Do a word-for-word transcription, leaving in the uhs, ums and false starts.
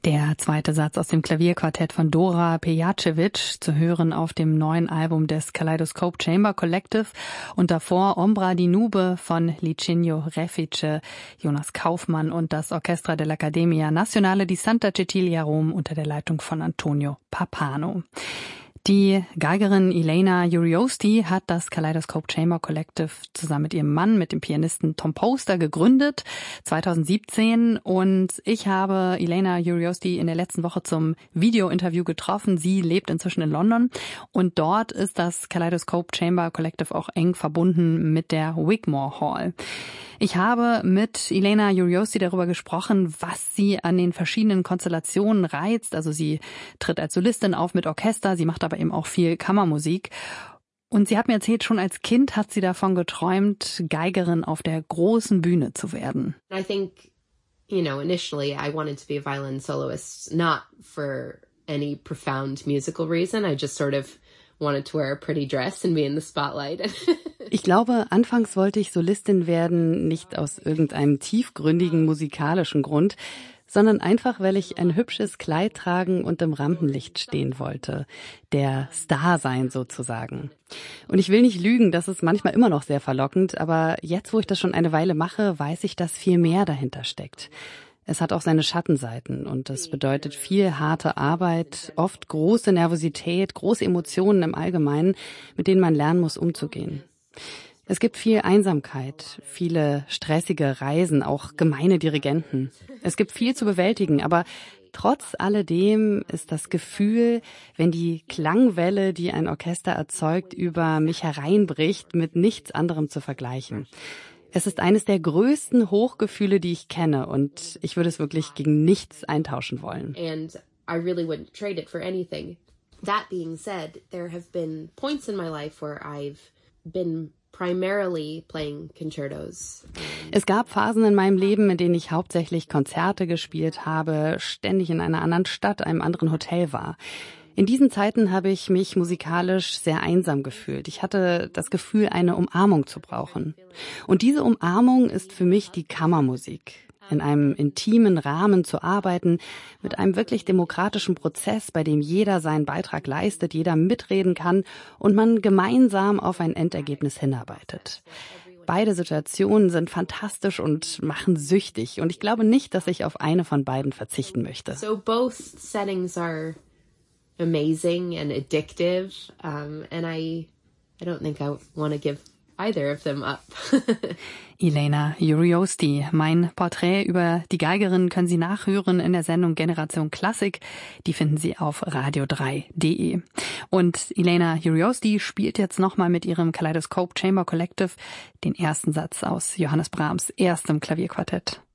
Der zweite Satz aus dem Klavierquartett von Dora Pejacevic, zu hören auf dem neuen Album des Kaleidoscope Chamber Collective, und davor Ombra di Nube von Licinio Refice, Jonas Kaufmann und das Orchestra dell'Accademia Nazionale di Santa Cecilia Rom unter der Leitung von Antonio Papano. Die Geigerin Elena Uriosti hat das Kaleidoscope Chamber Collective zusammen mit ihrem Mann, mit dem Pianisten Tom Poster, gegründet, zwanzig siebzehn. Und ich habe Elena Uriosti in der letzten Woche zum Video-Interview getroffen. Sie lebt inzwischen in London und dort ist das Kaleidoscope Chamber Collective auch eng verbunden mit der Wigmore Hall. Ich habe mit Elena Uriosti darüber gesprochen, was sie an den verschiedenen Konstellationen reizt. Also sie tritt als Solistin auf mit Orchester, sie macht aber eben auch viel Kammermusik. Und sie hat mir erzählt, schon als Kind hat sie davon geträumt, Geigerin auf der großen Bühne zu werden. I think, you know, initially I wanted to be a violin soloist, not for any profound musical reason. I just sort of wanted to wear a pretty dress and be in the spotlight. Ich glaube, anfangs wollte ich Solistin werden, nicht aus irgendeinem tiefgründigen musikalischen Grund, sondern einfach, weil ich ein hübsches Kleid tragen und im Rampenlicht stehen wollte. Der Star sein sozusagen. Und ich will nicht lügen, das ist manchmal immer noch sehr verlockend, aber jetzt, wo ich das schon eine Weile mache, weiß ich, dass viel mehr dahinter steckt. Es hat auch seine Schattenseiten und das bedeutet viel harte Arbeit, oft große Nervosität, große Emotionen im Allgemeinen, mit denen man lernen muss, umzugehen. Es gibt viel Einsamkeit, viele stressige Reisen, auch gemeine Dirigenten. Es gibt viel zu bewältigen, aber trotz alledem ist das Gefühl, wenn die Klangwelle, die ein Orchester erzeugt, über mich hereinbricht, mit nichts anderem zu vergleichen. Es ist eines der größten Hochgefühle, die ich kenne, und ich würde es wirklich gegen nichts eintauschen wollen. And I really wouldn't trade it for anything. That being said, there have been points in my life where I've been primarily playing concertos. Es gab Phasen in meinem Leben, in denen ich hauptsächlich Konzerte gespielt habe, ständig in einer anderen Stadt, einem anderen Hotel war. In diesen Zeiten habe ich mich musikalisch sehr einsam gefühlt. Ich hatte das Gefühl, eine Umarmung zu brauchen. Und diese Umarmung ist für mich die Kammermusik. In einem intimen Rahmen zu arbeiten, mit einem wirklich demokratischen Prozess, bei dem jeder seinen Beitrag leistet, jeder mitreden kann und man gemeinsam auf ein Endergebnis hinarbeitet. Beide Situationen sind fantastisch und machen süchtig. Und ich glaube nicht, dass ich auf eine von beiden verzichten möchte. So both settings are amazing and addictive, um, and I, I don't think I want to give either of them up. Elena Uriosti. Mein Porträt über die Geigerin können Sie nachhören in der Sendung Generation Klassik. Die finden Sie auf radio drei punkt de. Und Elena Uriosti spielt jetzt nochmal mit ihrem Kaleidoscope Chamber Collective den ersten Satz aus Johannes Brahms erstem Klavierquartett.